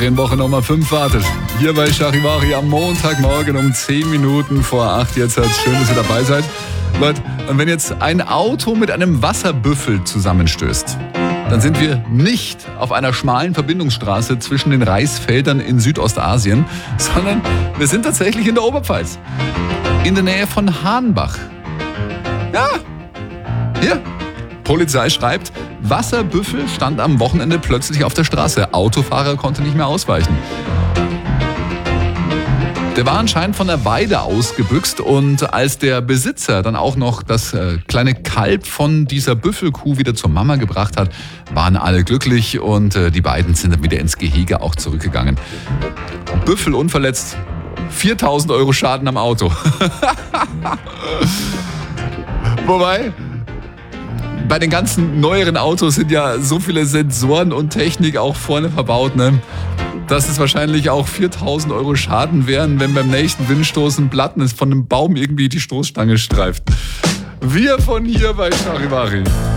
In Woche Nummer 5 wartet. Hier bei Charivari am Montagmorgen um 10 Minuten vor 8. Jetzt schön, dass ihr dabei seid. Leute, und wenn jetzt ein Auto mit einem Wasserbüffel zusammenstößt, dann sind wir nicht auf einer schmalen Verbindungsstraße zwischen den Reisfeldern in Südostasien, sondern wir sind tatsächlich in der Oberpfalz. In der Nähe von Hahnbach. Ja, hier. Polizei schreibt, Wasserbüffel stand am Wochenende plötzlich auf der Straße. Autofahrer konnte nicht mehr ausweichen. Der war anscheinend von der Weide ausgebüxt und als der Besitzer dann auch noch das kleine Kalb von dieser Büffelkuh wieder zur Mama gebracht hat, waren alle glücklich und die beiden sind dann wieder ins Gehege auch zurückgegangen. Büffel unverletzt, 4.000 Euro Schaden am Auto. Wobei, bei den ganzen neueren Autos sind ja so viele Sensoren und Technik auch vorne verbaut, ne? Dass es wahrscheinlich auch 4.000 Euro Schaden wären, wenn beim nächsten Windstoß ein Blatt von einem Baum irgendwie die Stoßstange streift. Wir von hier bei Charivari.